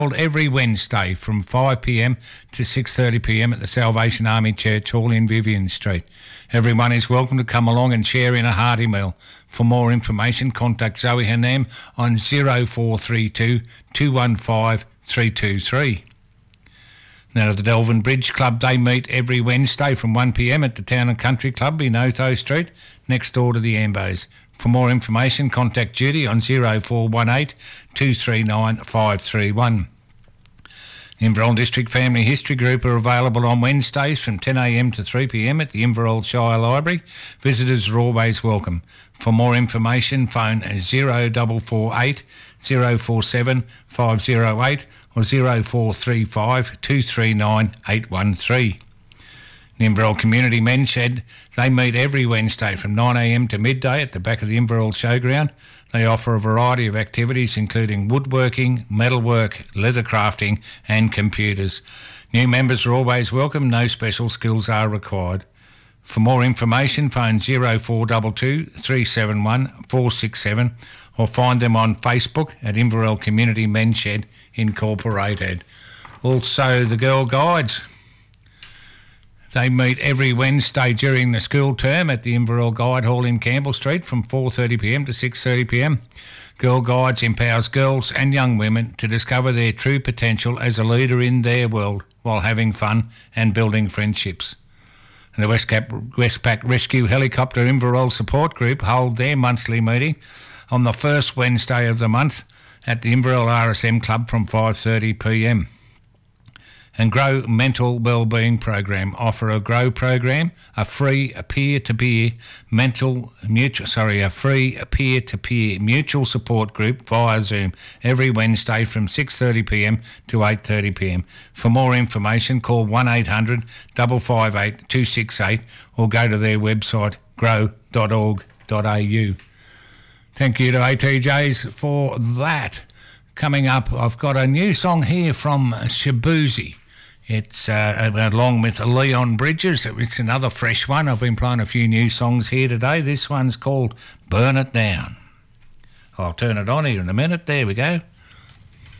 every Wednesday from 5pm to 6:30pm at the Salvation Army Church Hall in Vivian Street. Everyone is welcome to come along and share in a hearty meal. For more information, contact Zoe Hanem on 0432 215 323. Now to the Delvin Bridge Club, they meet every Wednesday from 1pm at the Town and Country Club in Otho Street, next door to the Ambos. For more information, contact Judy on 0418 239 531. The Inverell District Family History Group are available on Wednesdays from 10am to 3pm at the Inverell Shire Library. Visitors are always welcome. For more information, phone 0448 047 508 or 0435 239 813. The Inverell Community Men's Shed, they meet every Wednesday from 9am to midday at the back of the Inverell Showground. They offer a variety of activities including woodworking, metalwork, leather crafting and computers. New members are always welcome, no special skills are required. For more information, phone 0422 371 467 or find them on Facebook at Inverell Community Men's Shed Incorporated. Also, the Girl Guides. They meet every Wednesday during the school term at the Inverell Guide Hall in Campbell Street from 4:30pm to 6:30pm. Girl Guides empowers girls and young women to discover their true potential as a leader in their world while having fun and building friendships. And the Westpac Rescue Helicopter Inverell Support Group hold their monthly meeting on the first Wednesday of the month at the Inverell RSM Club from 5:30pm. And Grow Mental Wellbeing Program offer a Grow program, a free peer-to-peer mutual support group via Zoom every Wednesday from 6:30pm to 8:30pm. For more information, call 1800 558 268 or go to their website grow.org.au. Thank you to ATJs for that. Coming up, I've got a new song here from Shabuzi. It's along with Leon Bridges. It's another fresh one. I've been playing a few new songs here today. This one's called Burn It Down. I'll turn it on here in a minute. There we go.